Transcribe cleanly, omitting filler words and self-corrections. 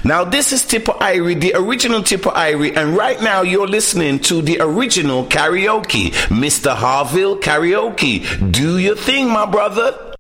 Now, this is Tipper Irie, the original Tipper Irie, and right now you're listening to the original karaoke, Mr. Harville Karaoke. Do your thing, my brother.